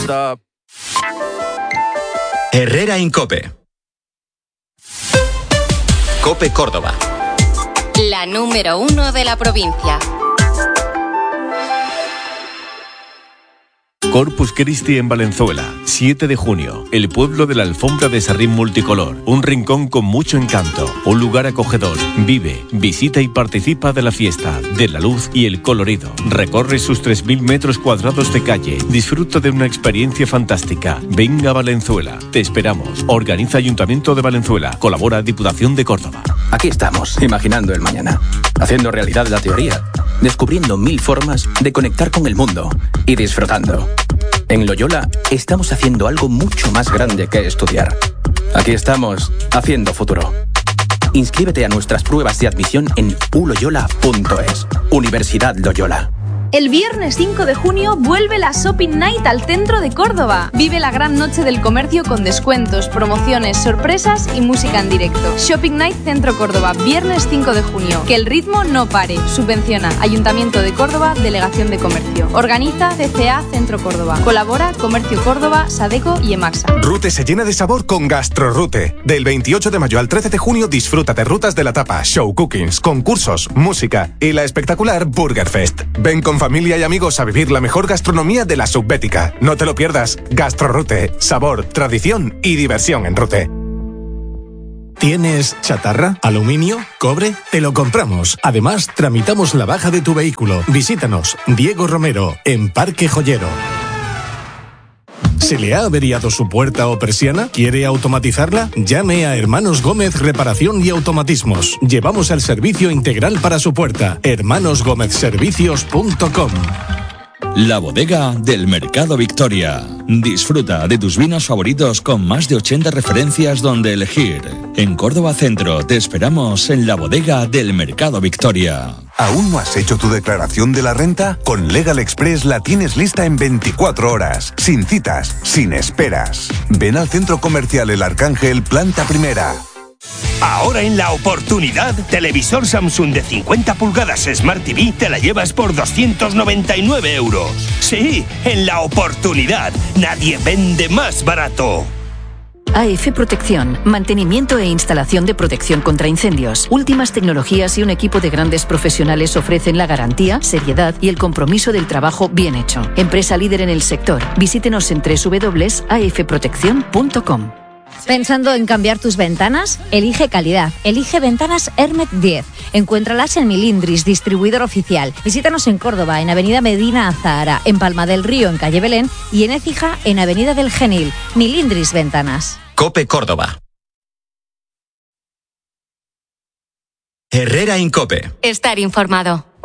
Stop. Herrera Incope. Cope Córdoba. La número 1 de la provincia. Corpus Christi en Valenzuela, 7 de junio, el pueblo de la alfombra de serrín multicolor, un rincón con mucho encanto, un lugar acogedor. Vive, visita y participa de la fiesta, de la luz y el colorido. Recorre sus 3.000 metros cuadrados de calle, disfruta de una experiencia fantástica. Venga a Valenzuela, te esperamos. Organiza Ayuntamiento de Valenzuela, colabora Diputación de Córdoba. Aquí estamos, imaginando el mañana, haciendo realidad la teoría, descubriendo 1000 formas de conectar con el mundo y disfrutando. En Loyola estamos haciendo algo mucho más grande que estudiar. Aquí estamos, haciendo futuro. Inscríbete a nuestras pruebas de admisión en uloyola.es. Universidad Loyola. El viernes 5 de junio vuelve la Shopping Night al centro de Córdoba. Vive la gran noche del comercio con descuentos, promociones, sorpresas y música en directo. Shopping Night Centro Córdoba, viernes 5 de junio. Que el ritmo no pare. Subvenciona Ayuntamiento de Córdoba, Delegación de Comercio. Organiza DCA Centro Córdoba. Colabora Comercio Córdoba, Sadeco y Emaxa. Rute se llena de sabor con GastroRute. Del 28 de mayo al 13 de junio disfruta de rutas de la tapa, show cookings, concursos, música y la espectacular Burger Fest. Ven con familia y amigos a vivir la mejor gastronomía de la subbética. No te lo pierdas. GastroRute. Sabor, tradición y diversión en Rute. ¿Tienes chatarra? ¿Aluminio? ¿Cobre? Te lo compramos. Además, tramitamos la baja de tu vehículo. Visítanos, Diego Romero, en Parque Joyero. ¿Se le ha averiado su puerta o persiana? ¿Quiere automatizarla? Llame a Hermanos Gómez Reparación y Automatismos. Llevamos el servicio integral para su puerta. hermanosgomezservicios.com. La bodega del Mercado Victoria. Disfruta de tus vinos favoritos con más de 80 referencias donde elegir. En Córdoba Centro te esperamos en la bodega del Mercado Victoria. ¿Aún no has hecho tu declaración de la renta? Con Legal Express la tienes lista en 24 horas, sin citas, sin esperas. Ven al Centro Comercial El Arcángel, planta primera. Ahora en La Oportunidad, televisor Samsung de 50 pulgadas Smart TV te la llevas por 299 euros. Sí, en La Oportunidad, nadie vende más barato. AF Protección, mantenimiento e instalación de protección contra incendios. Últimas tecnologías y un equipo de grandes profesionales ofrecen la garantía, seriedad y el compromiso del trabajo bien hecho. Empresa líder en el sector. Visítenos en www.afproteccion.com. ¿Pensando en cambiar tus ventanas? Elige calidad. Elige Ventanas Hermet 10. Encuéntralas en Milindris, distribuidor oficial. Visítanos en Córdoba, en Avenida Medina Azahara, en Palma del Río, en Calle Belén, y en Écija, en Avenida del Genil. Milindris Ventanas. Cope Córdoba. Herrera Incope. Estar informado.